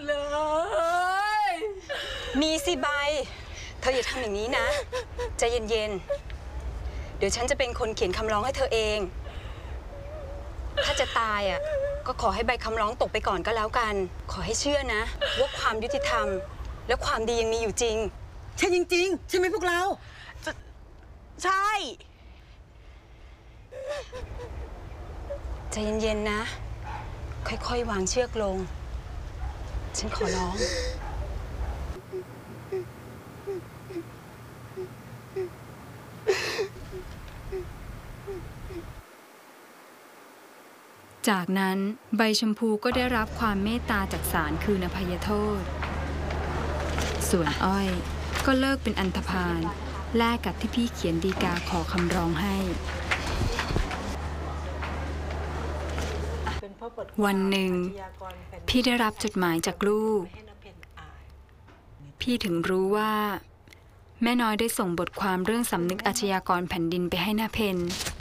เลยมีสิใบเธออย่าทำอย่างนี้นะใจเย็นๆเดี๋ยวฉันจะเป็นคนเขียนคำร้องให้เธอเองถ้าจะตายอ่ะก็ขอให้ใบคำร้องตกไปก่อนก็แล้วกันขอให้เชื่อนะว่าความยุติธรรมและความดียังมีอยู่จริงใช่จริงๆใช่ไหมพวกเราใช่ใจเย็นๆนะค่อยๆวางเชือกลงฉันขอร้องจากนั้นใบชมพูก็ได้รับความเมตตาจากศาลคืนอภัยโทษส่วนอ้อยก็เลิกเป็นอันธพาลแลกกับที่พี่เขียนฎีกาขอคำร้องให้วันหนึ่งพี่ได้รับจดหมายจากลูกพี่ถึงรู้ว่าแม่น้อยได้ส่งบทความเรื่องสำนึกอาชญากรแผ่นดินไปให้น้าเพน